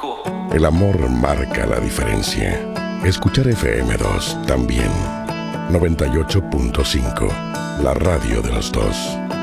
El amor marca la diferencia. Escuchar FM2 también. 98.5, la radio de los dos.